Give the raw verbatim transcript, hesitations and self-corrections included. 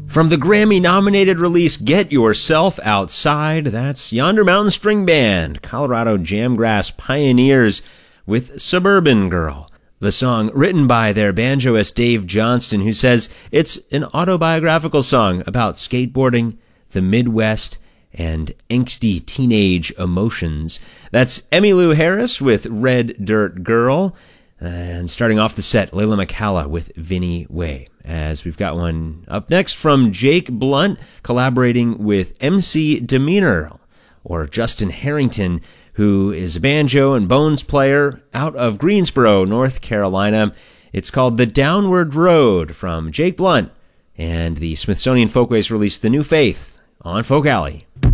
From the Grammy-nominated release Get Yourself Outside, that's Yonder Mountain String Band, Colorado Jamgrass pioneers with Suburban Girl. The song written by their banjoist Dave Johnston, who says it's an autobiographical song about skateboarding, the Midwest, and angsty teenage emotions. That's Emmylou Harris with Red Dirt Girl. And starting off the set, Layla McCalla with Vinnie Way. As we've got one up next from Jake Blunt, collaborating with M C Demeanor, or Justin Harrington, who is a banjo and bones player out of Greensboro, North Carolina. It's called The Downward Road from Jake Blunt, and the Smithsonian Folkways released The New Faith on Folk Alley.